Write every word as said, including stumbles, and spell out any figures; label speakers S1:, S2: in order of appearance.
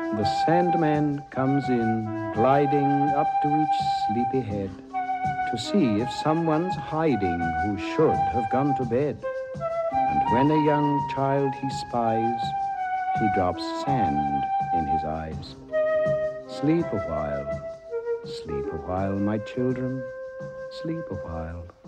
S1: The Sandman comes in, gliding up to each sleepy head, to see if someone's hiding who should have gone to bed. And when a young child he spies, he drops sand in his eyes. Sleep a while, sleep a while, my children, sleep a while.